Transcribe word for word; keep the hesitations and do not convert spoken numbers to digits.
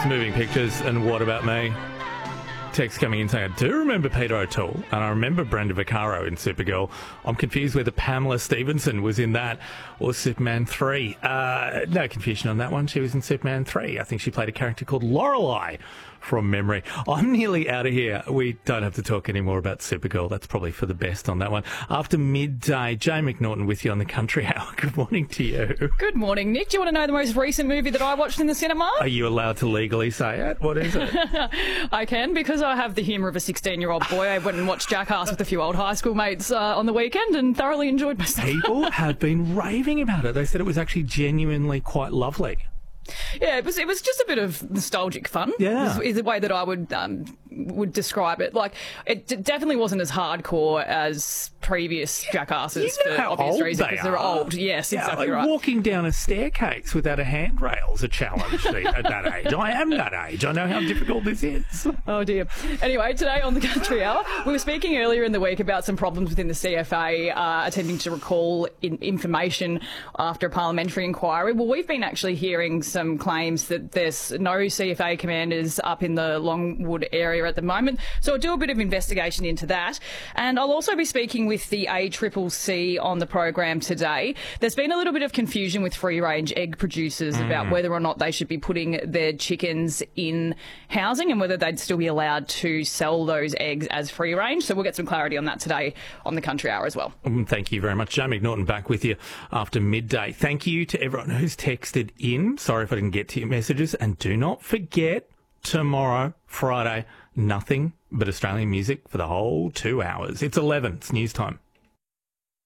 Moving Pictures and What About Me? Text coming in saying, I do remember Peter O'Toole and I remember Brenda Vaccaro in Supergirl. I'm confused whether Pamela Stevenson was in that or Superman three. Uh, no confusion on that one. She was in Superman three. I think she played a character called Lorelei from memory. I'm nearly out of here. We don't have to talk anymore about Supergirl. That's probably for the best on that one. After midday, Jay McNaughton with you on the Country Hour. Good morning to you. Good morning, Nick. Do you want to know the most recent movie that I watched in the cinema? Are you allowed to legally say it? What is it? I can, because I have the humour of a sixteen-year-old boy. I went and watched Jackass with a few old high school mates uh, on the weekend and thoroughly enjoyed myself. People have been raving about it. They said it was actually genuinely quite lovely. Yeah, it was. It was just a bit of nostalgic fun. Yeah, is, is the way that I would um, would describe it. Like, it d- definitely wasn't as hardcore as previous Jackasses you know for how obvious old reasons they because they're are. old. Yes, yeah, exactly like right. Walking down a staircase without a handrail is a challenge at that age. I am that age. I know how difficult this is. Oh dear. Anyway, today on the Country Hour, we were speaking earlier in the week about some problems within the C F A uh, attempting to recall in- information after a parliamentary inquiry. Well, we've been actually hearing some claims that there's no C F A commanders up in the Longwood area at the moment. So I'll do a bit of investigation into that. And I'll also be speaking with the A C C C on the program today. There's been a little bit of confusion with free-range egg producers mm. about whether or not they should be putting their chickens in housing and whether they'd still be allowed to sell those eggs as free-range. So we'll get some clarity on that today on the Country Hour as well. Thank you very much. Joe McNaughton back with you after midday. Thank you to everyone who's texted in. Sorry if I didn't get to your messages. And do not forget, tomorrow, Friday, nothing but Australian music for the whole two hours. It's eleven. It's news time.